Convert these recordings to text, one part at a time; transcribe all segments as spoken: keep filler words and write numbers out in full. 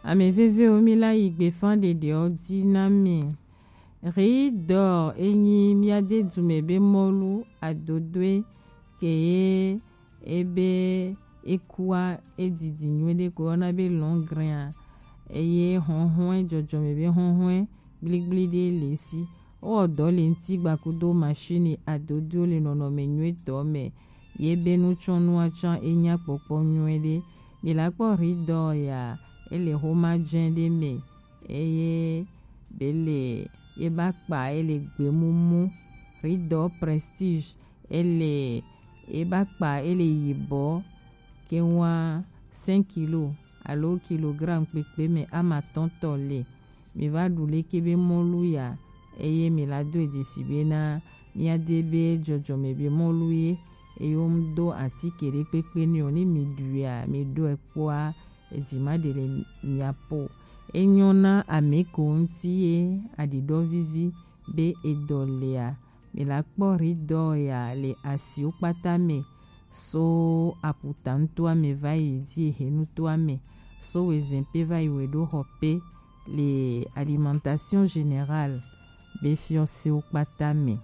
ame veve omi la igbe fan dede odi na mi ri do enyi miade dume be molu adodoe keye ebe ekua edidi nywede ko na be longrin eye honhon jojo me be honhon gbligbli de lesi o do le nti gbakudo machine adodo le nono me nwe to me ye be nu chonu acha enya popo nywede mi la po ri do ya ele homa jende me eye bele ye ba pa ele gbemumu ri do prestige ele e ba pa ele yibo ke wa cinq kilos alo kilogramme pepe me ama tonto le mi va dule ke be molu ya eye mi la do edisibe na mi adebe jojo me be molu ye eyom do ati kere pepe ni oni mi duya mi do ekwa ejima de le miapo enyona ameko nti ye adido vivi be edolea mi la kpori do ya le asio pata me so aputanto ame vai di henu to ame so wezempe vai wedo hope le alimentation générale be fiancé o pata me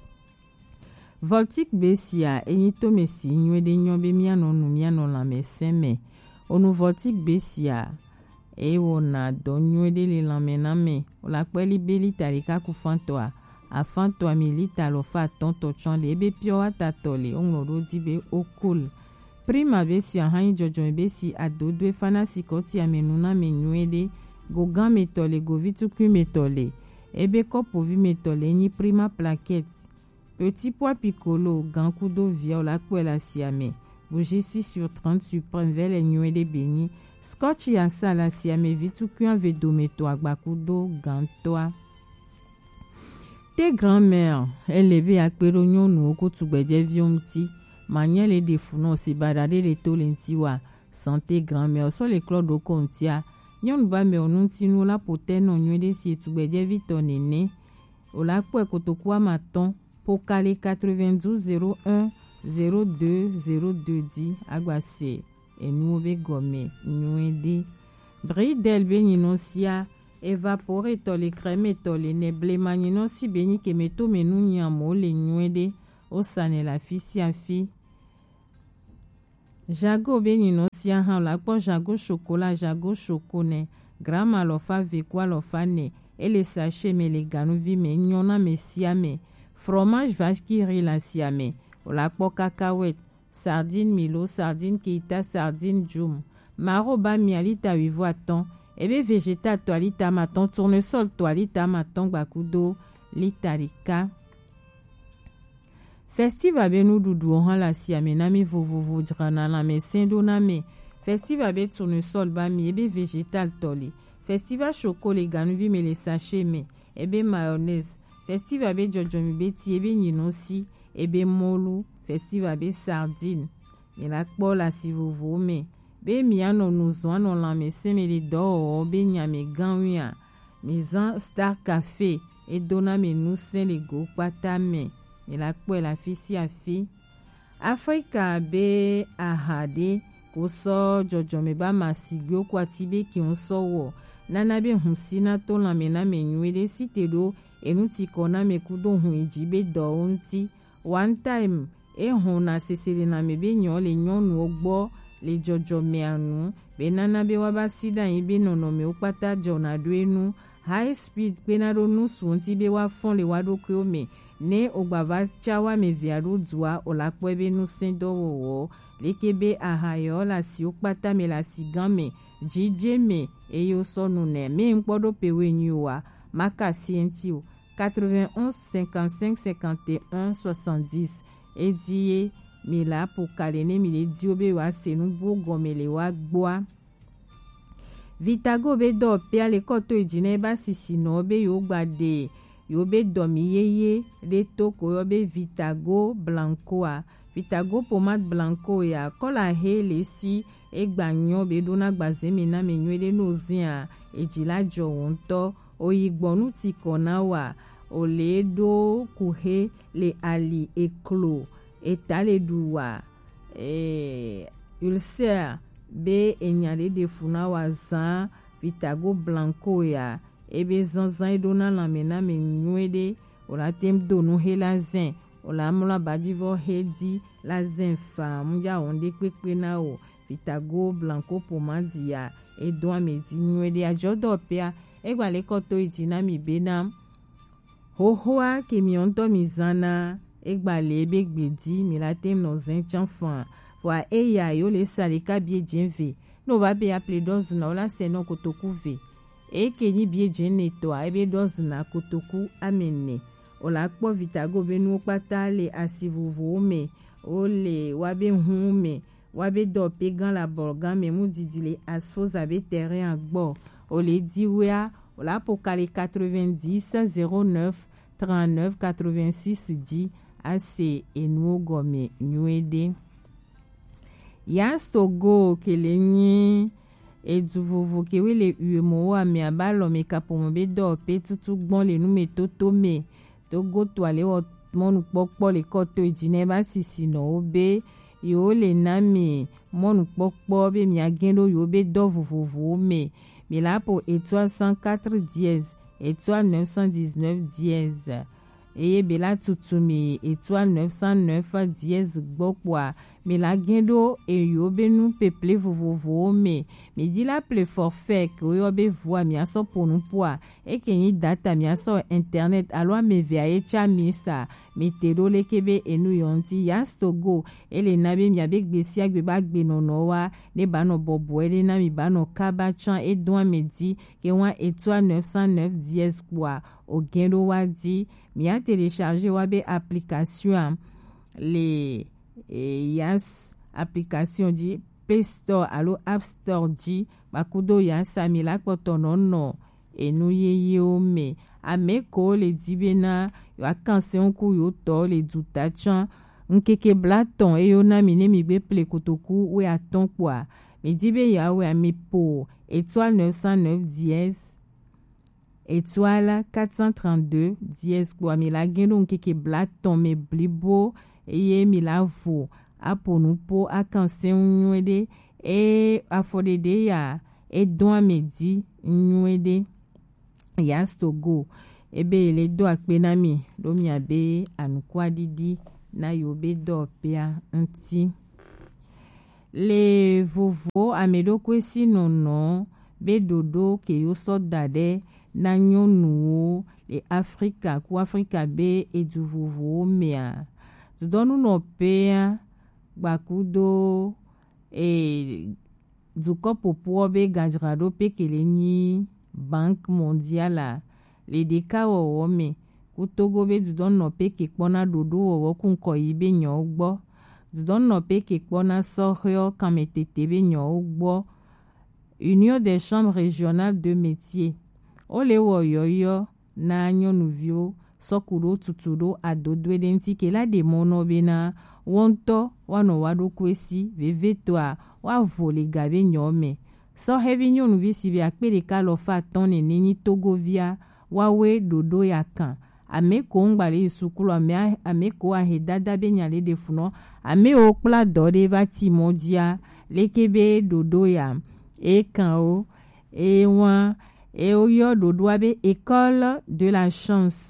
voltique besia enito mesi nywede nyobe miano nu miano la meseme onu voltique besia e wona do nywede le lamena me la kweli beli tarika ku fantoa afanto amilita lo fa tonto chonle ebe pio atatole onro dibe okul prima besi ahan jojo besi adodo fana sikoti amenuna menwede go gan metole go vitukui metole ebe kopo vi metole ni prima plaquette petit pois piccolo gan kudo via la kwela siame bougie six sur trente suprême vele nwede beni scotch ya sala siame vitukui en vedometo agbakudo gantoa te grand-mère elebe akpero nyonu okutugbeje viomti manyele de funo si badade le tolentiwa santé grand-mère so le claude okontia nyonu ba me onunti nu la poteno nywede si tugbeje vitonene ola po kotokwa maton pokale quatre-vingt-douze zéro un zéro deux zéro deux di agbase enu be gome nywede bridel be nyinosia évaporé tole crème tole ne blema nino si beni ke meto menu nyamo le nywede o sane la fisi afi jago be nino si han la po jago chocolat jago chocone grama lo fa ve kwa lo fa ne ele sachet me le ganu vi me nyona me siame fromage vache qui rit la siame o la po cacahuète sardine milo sardine keita sardine jum maro ba mialita wivo aton ebe végétal toalita maton tournesol toalita maton gbakudo litarika festival be nu dudu ohan la siame na mi vovovo drana la me sendo na me festival be tournesol ba mi ebe végétal toli festival chocolat ganu vi me le sachet me ebe mayonnaise festival be jojo mi be ti ebe nyinosi ebe molu festival be sardine me la kpo la si vovo me be miano nous on la meseme le do be nyame ganwia mizan star café et dona me nous sen le go patame me la kpo la fisi afi Afrika be ahade ko so jojo me ba masigyo kwatibe ki on so wo nana be humsina to la me na me nywede sitedo enuti kona me kudo hu ejibe do onti one time e hona sesele na me be nyo le nyonu ogbo le jojo meanu benana be waba sida ibe nono me upata jona duenu high speed penado nu sunti be wa fon le wado me ne ogbava chawa me viaru dua olapo ebe nu sendo wo lekebe ahayo la si upata me la sigame jije me eyo sonu ne me npodo pewe nyuwa maka sienti o quatre-vingt-onze cinquante-cinq cinquante et un soixante-dix edie mi la po kalene mi le dio be wa senu bo gomele wa gboa vitago be do pe ale koto ejine ba sisi no be yo gbade yo be do mi yeye de to ko yo be vitago blanco a vitago pomade blanco ya kola hele si egbanyo be dona gbaze mi na me nywede no zia ejila jo wonto oyigbonu ti kona wa oledo kuhe le ali eklo etale duwa eh ulcer be enyale de funa wa zan vitago blanco ya ebe zanzan edo na lame na me nyuede ola tem do no he la zen ola mula badivo hedi la zen fa muja onde pepe na o vitago blanco pomadi ya edo amedi nyuede ajodo pea egba le koto ijina mi bena hohoa ke mi onto mizana egba le ebe gbedi mi la tem no zen chanfan wa eya yo le salika bie jenve no va be apple dozna ola seno kotoku ve e kenyi bie jenne to ebe dozna kotoku amene ola kpo vitago benu pata le asivuvu me ole wabe hume wabe do pegan la borgan me mudidile asfoza be terrain agbo ole diwea ola pokale quatre-vingt-dix zéro neuf trente-neuf quatre-vingt-six dix ase enu gome nyuede yastogo kelenyi eduvuvu kewele uemo wa me abalo me kapomo be do pe tutu gbon le nu me toto me togo to ale o monu popo le koto ijine ba sisi no obe yo le na me monu popo be mi agendo yo be do vuvuvu me mi la po étoile cent quatre dièse étoile neuf cent dix-neuf dièse eye bela tutumi étoile neuf cent neuf dièse gbokwa me la gendo e yo benu peple vovovo me me di la ple forfait que yo be voix mi aso ponu poa e kenyi data mi aso internet alo me via e cha misa me tero le kebe enu yonti yastogo ele nabe mi abe gbesi agbe ba gbe nono wa ne ba no bobo ele na mi ba no kaba chan e don me di ke wan étoile neuf cent neuf dièse kwa o gendo wa di mi a télécharger wa be application les et yas application di Play Store alo App Store di bakudo yasa mi la kpotono no enu yeye o me ameko le dibena yo akanse onku yo to le dutachan nkeke blaton e yo na mi ne mi be ple kotoku we aton kwa mi dibe ya we ami po étoile neuf cent neuf dièse étoile quatre cent trente-deux dièse kwa mi la gendo nkeke blaton me blibo eye mi la vo aponu po akanse nyuede e afodede ya e don amedi nyuede yastogo ebe ele do akpena mi do mi abe anukwa didi na yo be do pea nti le vovo amedo kwesi nono be dodo ke yo so dade na nyonu le Afrika ku Afrika be edu vovo mea tudonu no pea bakudo e duko popo be gajrado pe kelenyi Banque mondiale le deka wo me kutogo be dudon no pe ke pona dodo wo kun ko ibe nyo gbo dudon no pe ke pona sohyo kametete be nyo gbo Union des chambres régionales de métiers ole wo yoyo na nyonuvio sokuro tuturo adodwe denti ke la de mono bena wonto wano wado kwesi vevetoa wa vole gabe nyome so heavy nyonu visi bi akpere ka lo fa ton ne ni togovia wawe dodo yakan ame ko ngbale isukulu ame ame ko ahedada be nyale de funo ame o kpla dode va timodia lekebe dodo ya e kan o e wan e o yo dodo abe école de la chance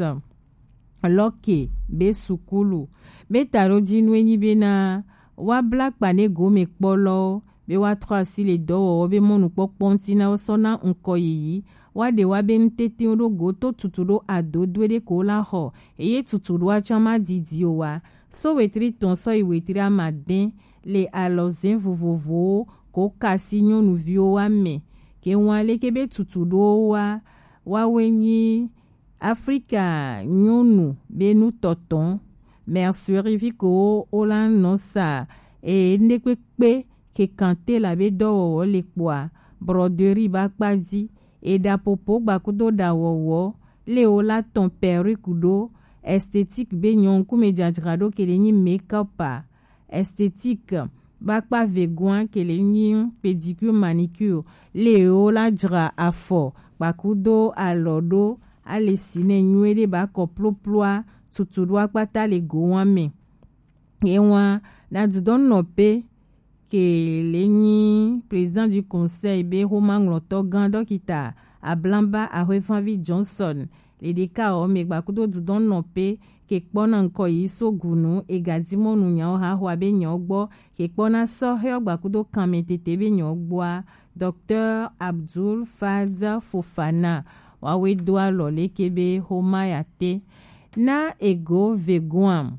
loke be sukulu be taro jinwe ni bena wa black pane gome kpolo be wa trois si le do be monu poponti na osona nko yi wa de wa be ntete ro go to tuturo ado dwede ko la ho eye tuturo a chama didi o wa so wetri ton so iwetri amaden le alozen vovovo ko kasi nyonu vio wa me ke wa le ke be tuturo wa wa wenyi Afrika nyonu benu toton mercerie viko ola nosa e nekpe ke kante la be do le kwa broderie bakpazi e da popo bakudo da wowo le ola ton perikudo esthétique be nyon kume jajrado kelenyi make-up esthétique bakpa vegoin kelenyi pédicure manicure le ola jra afo bakudo alodo ale sine nyuede ba koplo ploa tutudwa kpata le go wame ewa na dudon no pe Kelenyi, président du conseil be Roman Togan Dokita Ablamba Ahwefanvi Johnson les deka o megbakudo dudon nope ke kpona nko yi sogunu egadimonu nya ha ho abe nya ogbo ke kpona so he ogbakudo kametete be nya ogboa Docteur Abdul Fadza Fofana wawe doa lo lekebe homayate na ego veguam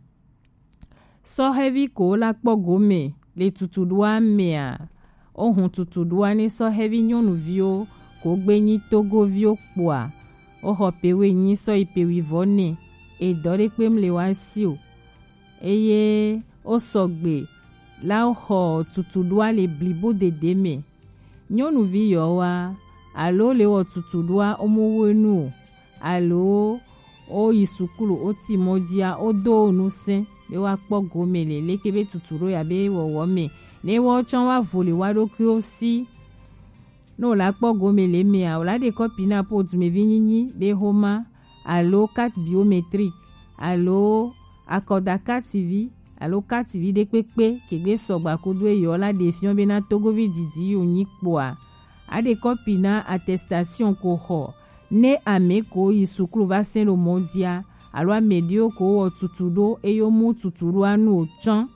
so heavy ko la kpogome le tutudua mea ohun tutudua ni so heavy nyonu vio ko gbe ni togo vio poa oho pewe ni so ipewi vone e dore pe mle wa si o eye o sogbe la ho tutudua le blibo de deme nyonu vio wa alo le o tutudua omowenu alo o isukulu o timodia o do nusen be wa kpogo mele lekebe tuturo ya be wowo me ne wo chon wa vole wa doki o si no la kpogo mele me a la de copina po tu me vinyinyi be homa alo carte biométrique alo akoda carte T V alo carte T V de pepe kegbe sogba kodo e yo la de fion be na togo vi didi oni poa a de copina attestation ko ho ne ameko isukulu va sen lo mondia alo medio ko o tutudo eyo mu tuturu anu ochan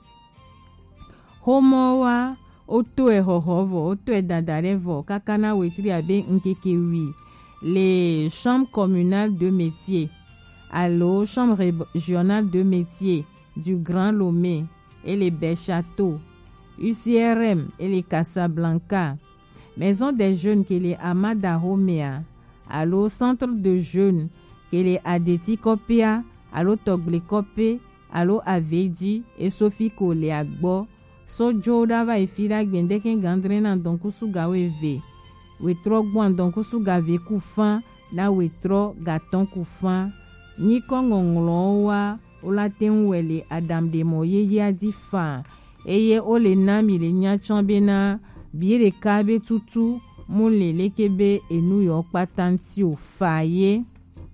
homo wa oto e hohovo oto e dadarevo kakana wetri abe nkeke wi les chambres communales de métier alo chambre régionale de métier du Grand Lomé et les Belles-Châteaux U C R M et les Casablanca maison des jeunes que les Amada Homea alo centre de jeunes kele adeti kopia alo togle kope alo avedi e sofi ko le agbo sojo dava ifira gbendeke gandrena donkusu gawe ve wetro gwan donkusu gave kufan na wetro gaton kufan ni kongonglo wa olaten wele adam de moye ya di fa eye ole nami le nya chambena biere kabe tutu mole lekebe enu yo patanti o faye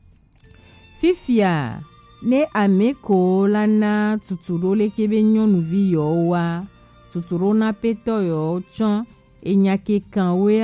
fifia ne ameko lana tuturo lekebe nyonu vi yo wa tuturo na peto yo chan enyake kan we